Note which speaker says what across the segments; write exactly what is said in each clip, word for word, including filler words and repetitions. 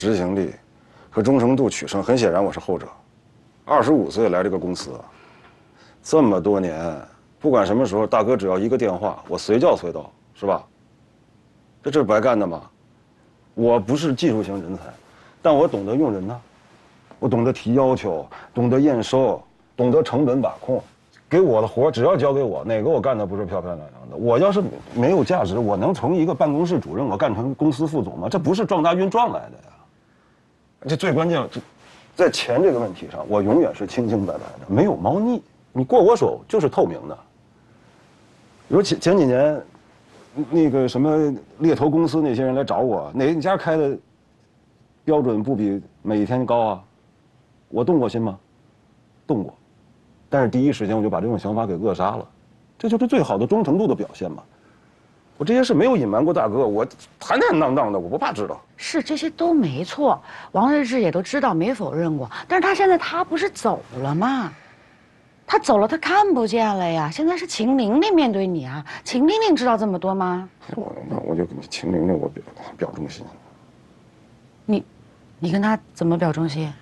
Speaker 1: 执行力和忠诚度取胜，很显然我是后者。二十五岁来这个公司，这么多年，不管什么时候，大哥只要一个电话，我随叫随到，是吧？这这是白干的吗？我不是技术型人才，但我懂得用人呢，我懂得提要求，懂得验收，懂得成本把控。给我的活只要交给我，哪个我干的不是漂漂亮亮的？我要是没有价值，我能从一个办公室主任我干成公司副总吗？这不是撞大运撞来的呀！这最关键，在钱这个问题上，我永远是清清白白的，没有猫腻。你过我手就是透明的。比如前前几年，那个什么猎头公司那些人来找我，哪一家开的标准不比每一天高啊？我动过心吗？动过。但是第一时间我就把这种想法给扼杀了，这就是最好的忠诚度的表现嘛。我这些事没有隐瞒过大哥，我坦坦荡荡的，我不怕知道。
Speaker 2: 是这些都没错，王日志也都知道，没否认过。但是他现在他不是走了吗？他走了，他看不见了呀。现在是秦玲玲面对你啊，秦玲玲知道这么多吗？
Speaker 1: 我那我就跟秦玲玲我表表忠心。
Speaker 2: 你，你跟他怎么表忠心？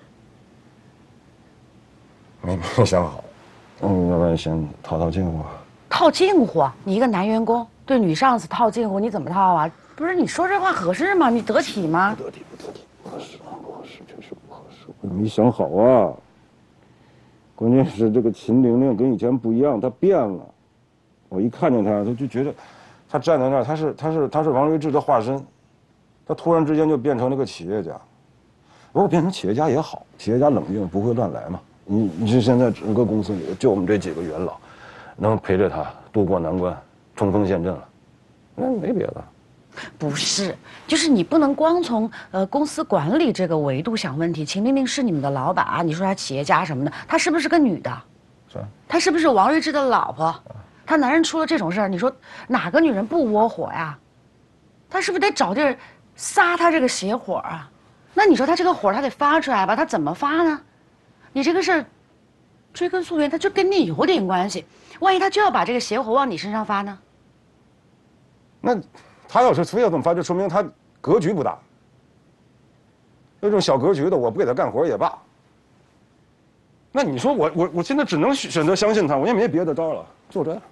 Speaker 1: 没没想好。嗯，要不然先套套近乎。
Speaker 2: 套近乎？你一个男员工对女上司套近乎，你怎么套啊？不是你说这话合适吗？你得体吗？
Speaker 1: 不得体，不得体，不合适，不合适，确实不合适。我没想好啊。关键是这个秦玲玲跟以前不一样，她变了。我一看见她，她就觉得，她站在那儿，她是她是她是王睿智的化身，她突然之间就变成了个企业家。不过变成企业家也好，企业家冷静不会乱来嘛。你你是现在整个公司里就我们这几个元老，能陪着他渡过难关，冲锋陷阵了，那没别的。
Speaker 2: 不是，就是你不能光从呃公司管理这个维度想问题。秦玲玲是你们的老板啊，你说她企业家什么的，她是不是个女的？
Speaker 1: 是啊。
Speaker 2: 她是不是王睿智的老婆？她男人出了这种事儿，你说哪个女人不窝火呀？她是不是得找地儿撒她这个邪火啊？那你说她这个火她得发出来吧？她怎么发呢？你这个事儿，追根溯源，他就跟你有点关系。万一他就要把这个邪火往你身上发呢？
Speaker 1: 那他要是非要这么发，就说明他格局不大。那种小格局的，我不给他干活也罢。那你说我我我现在只能选择相信他，我也没别的招了，就这样。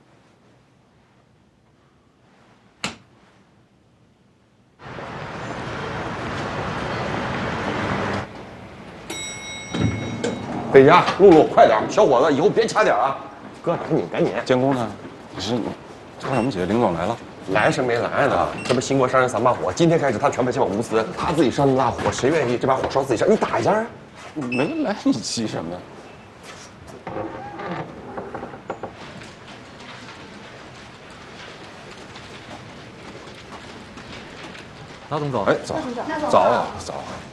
Speaker 3: 回家，露露，快点！小伙子，以后别掐点啊！哥，赶紧赶紧！
Speaker 1: 监工呢？你是着什么急？林总来了？
Speaker 3: 来是没来呢，这不新国商人三把火，今天开始他全部接管公司，他自己上那大火，谁愿意这把火烧自己身？你打一下啊！
Speaker 1: 没来，你急什么呀？
Speaker 4: 老总早。
Speaker 1: 哎，早，早啊，早。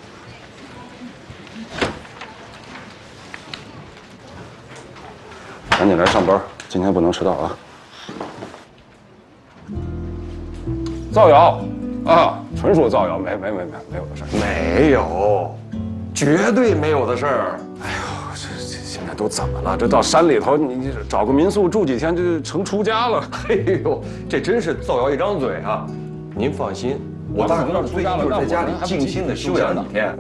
Speaker 1: 赶紧来上班，今天不能迟到啊！造谣啊，纯属造谣，没没没没没有的事儿，
Speaker 3: 没有，绝对没有的事儿。
Speaker 1: 哎呦，这这现在都怎么了？这到山里头，你找个民宿住几天就成出家了。
Speaker 3: 哎呦，这真是造谣一张嘴啊！您放心，我大哥最近就是在家里静心的休养几天。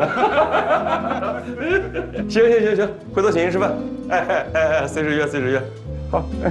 Speaker 3: 行行行行，回头请您吃饭。哎哎哎哎，随时约，随时约。好，哎。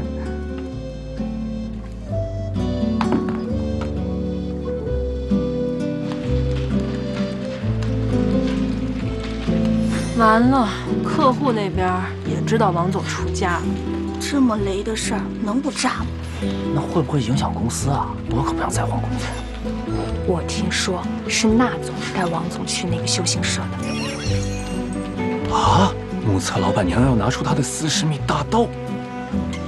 Speaker 5: 完了，客户那边也知道王总出家了，
Speaker 6: 这么雷的事儿能不炸吗？
Speaker 4: 那会不会影响公司啊？我可不想再换工作。
Speaker 5: 我听说是那总带王总去那个修行社的。
Speaker 4: 啊！目测老板娘要拿出她的四十米大刀。